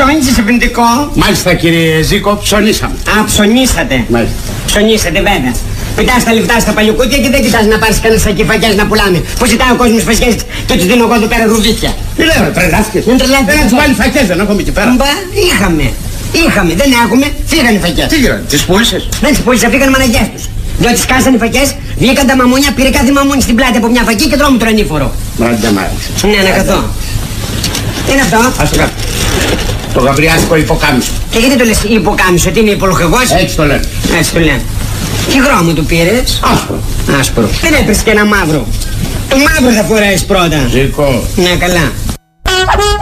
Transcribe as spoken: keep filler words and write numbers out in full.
Ψώνισες αφεντικό? Μάλιστα κύριε Ζήκο, ψωνίσαμε. Α, ψωνίσατε. Μάλιστα. Ψωνίσατε βέβαια. Πετάς τα λεφτά στα παλιοκούτια και δεν κοιτάς να πάρεις κανένα σακί φακιές να πουλάμε. Που ζητάει ο κόσμος φακιές και τους δίνω εγώ εδώ πέρα ρουβίθια. Τι λέω, τρελάθηκες. Δεν τρελάθηκες. Δεν τους βάλει φακιές, δεν έχουμε εκεί πέρα. Μπα, είχαμε. Είχαμε, δεν έχουμε, φύγανε οι φακιές. Τι γίνανε, τις πούλησες? Δεν τις πούλησα, φύγανε μαναγιές τους. Διότι σκάσανε οι φακιές, βγήκαν τα μαμούνια, πήρε κάθε μαμούνι στην πλάτη από μια φακή και τρώμε τον ανήφορο. Μάλιστα, μάλιστα. Ναι, να καθώ. Τι είναι αυτό? Ας το κάτω. Το γαβριάτικο υποκάμισο. Και γιατί το λες υποκάμισο, τι είναι υπολογεγός? Έτσι το λένε. Έτσι το λένε. Τι χρώμο του πήρες? Άσπρο. Άσπρο. Δεν έπρεπε και ένα μαύρο. Το μαύρο θα φοράεις πρώτα. Ζήκο. Ναι, καλά.